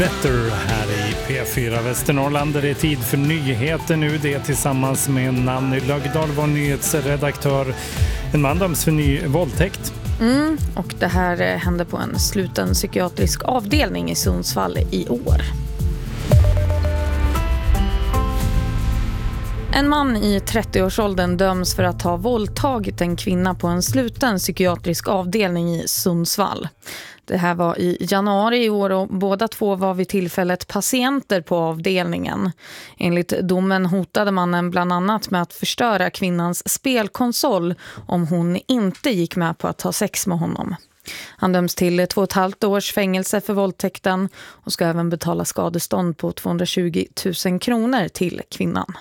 Better här i P4 Västernorrland där det är tid för nyheter nu. Det tillsammans med Nanny Lögdahl, vår nyhetsredaktör. En man döms för ny våldtäkt. Och det här hände på en sluten psykiatrisk avdelning i Sundsvall i år. En man i 30-årsåldern döms för att ha våldtagit en kvinna på en sluten psykiatrisk avdelning i Sundsvall. Det här var i januari i år och båda två var vid tillfället patienter på avdelningen. Enligt domen hotade mannen bland annat med att förstöra kvinnans spelkonsol om hon inte gick med på att ha sex med honom. Han döms till 2,5 års fängelse för våldtäkten och ska även betala skadestånd på 220 000 kronor till kvinnan.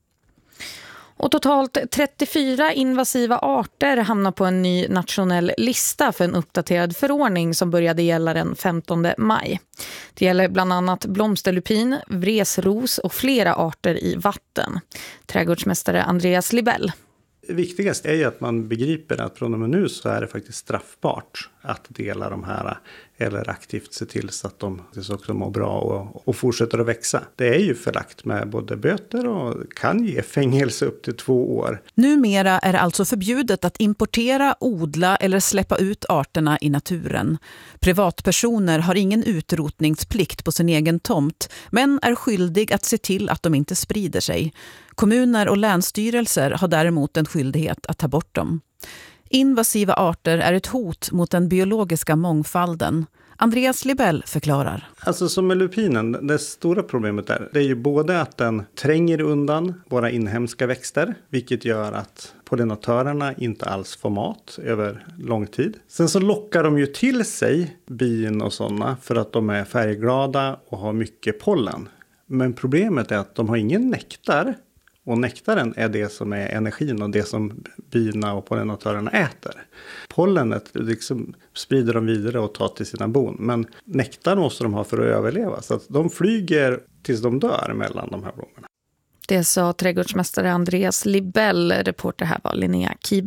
Och totalt 34 invasiva arter hamnar på en ny nationell lista för en uppdaterad förordning som började gälla den 15 maj. Det gäller bland annat blomsterlupin, vresros och flera arter i vatten. Trädgårdsmästare Andreas Libell. Viktigast är ju att man begriper att från och med nu så är det faktiskt straffbart att dela de här eller aktivt se till så att de också mår bra och fortsätter att växa. Det är ju förlagt med både böter och kan ge fängelse upp till 2 år. Numera är det alltså förbjudet att importera, odla eller släppa ut arterna i naturen. Privatpersoner har ingen utrotningsplikt på sin egen tomt men är skyldig att se till att de inte sprider sig. Kommuner och länsstyrelser har däremot en skyldighet att ta bort dem. Invasiva arter är ett hot mot den biologiska mångfalden. Andreas Libell förklarar. Alltså som med lupinen, det stora problemet det är ju både att den tränger undan våra inhemska växter, vilket gör att pollinatörerna inte alls får mat över lång tid. Sen så lockar de ju till sig bin och sådana för att de är färgglada och har mycket pollen. Men problemet är att de har ingen nektar. Och nektaren är det som är energin och det som bina och pollinatörerna äter. Pollenet liksom sprider de vidare och tar till sina bon. Men nektar måste de ha för att överleva. Så att de flyger tills de dör mellan de här blommorna. Det sa trädgårdsmästare Andreas Libell. Reporter här var Linnea Kibe.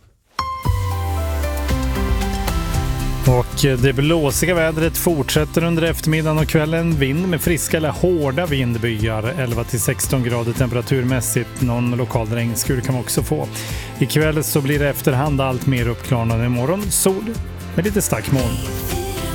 Och det blåsiga vädret fortsätter under eftermiddagen och kvällen. Vind med friska eller hårda vindbyar. 11-16 grader temperaturmässigt. Någon lokal regnskur kan man också få. Ikväll så blir det efterhand allt mer uppklarnande. Imorgon sol med lite stark moln.